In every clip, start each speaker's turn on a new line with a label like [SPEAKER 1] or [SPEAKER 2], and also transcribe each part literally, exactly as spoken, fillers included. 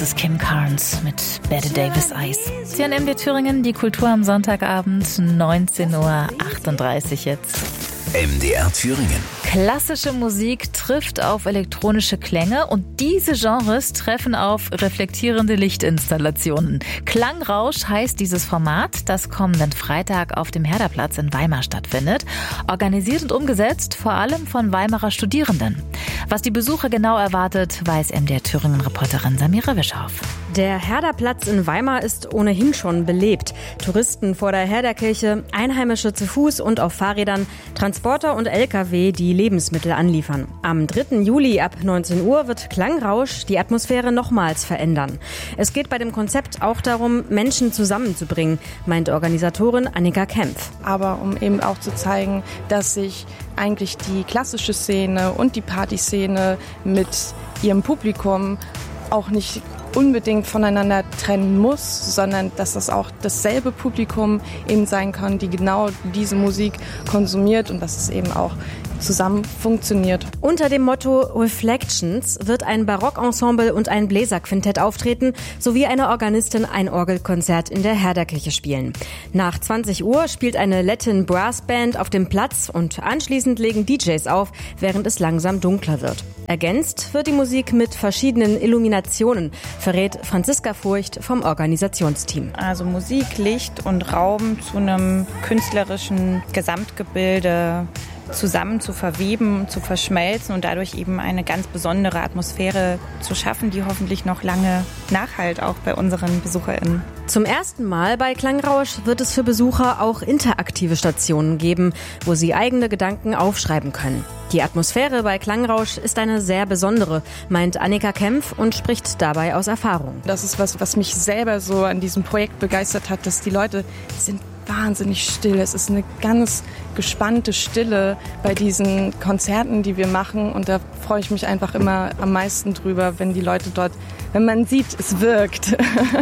[SPEAKER 1] Das ist Kim Carnes mit Bette Davis Eyes. Sie hören M D Thüringen, die Kultur am Sonntagabend, neunzehn Uhr achtunddreißig jetzt.
[SPEAKER 2] M D R Thüringen.
[SPEAKER 1] Klassische Musik trifft auf elektronische Klänge und diese Genres treffen auf reflektierende Lichtinstallationen. Klangrausch heißt dieses Format, das kommenden Freitag auf dem Herderplatz in Weimar stattfindet. Organisiert und umgesetzt vor allem von Weimarer Studierenden. Was die Besucher genau erwartet, weiß M D R Thüringen-Reporterin Samira Wischoff.
[SPEAKER 3] Der Herderplatz in Weimar ist ohnehin schon belebt. Touristen vor der Herderkirche, Einheimische zu Fuß und auf Fahrrädern, Transporter und L K W, die Lebensmittel anliefern. Am dritten Juli ab neunzehn Uhr wird Klangrausch die Atmosphäre nochmals verändern. Es geht bei dem Konzept auch darum, Menschen zusammenzubringen, meint Organisatorin Annika Kempf.
[SPEAKER 4] Aber um eben auch zu zeigen, dass sich eigentlich die klassische Szene und die Partyszene mit ihrem Publikum auch nicht unbedingt voneinander trennen muss, sondern dass das auch dasselbe Publikum eben sein kann, die genau diese Musik konsumiert und dass es eben auch zusammen funktioniert.
[SPEAKER 3] Unter dem Motto Reflections wird ein Barockensemble und ein Bläserquintett auftreten, sowie eine Organistin ein Orgelkonzert in der Herderkirche spielen. Nach zwanzig Uhr spielt eine Latin Brass Band auf dem Platz und anschließend legen D Js auf, während es langsam dunkler wird. Ergänzt wird die Musik mit verschiedenen Illuminationen, verrät Franziska Furcht vom Organisationsteam.
[SPEAKER 5] Also Musik, Licht und Raum zu einem künstlerischen Gesamtgebilde zusammen zu verweben, zu verschmelzen und dadurch eben eine ganz besondere Atmosphäre zu schaffen, die hoffentlich noch lange nachhalt, auch bei unseren BesucherInnen.
[SPEAKER 3] Zum ersten Mal bei Klangrausch wird es für Besucher auch interaktive Stationen geben, wo sie eigene Gedanken aufschreiben können. Die Atmosphäre bei Klangrausch ist eine sehr besondere, meint Annika Kempf und spricht dabei aus Erfahrung.
[SPEAKER 4] Das ist was, was mich selber so an diesem Projekt begeistert hat, dass die Leute sind wahnsinnig still. Es ist eine ganz gespannte Stille bei diesen Konzerten, die wir machen. Und da freue ich mich einfach immer am meisten drüber, wenn die Leute dort, wenn man sieht, es wirkt.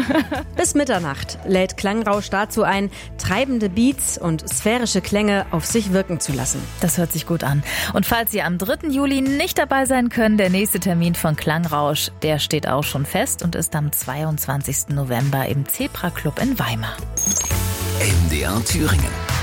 [SPEAKER 3] Bis Mitternacht lädt Klangrausch dazu ein, treibende Beats und sphärische Klänge auf sich wirken zu lassen.
[SPEAKER 1] Das hört sich gut an. Und falls Sie am dritten Juli nicht dabei sein können, der nächste Termin von Klangrausch, der steht auch schon fest und ist am zweiundzwanzigsten November im Zebra Club in Weimar.
[SPEAKER 2] M D R Thüringen.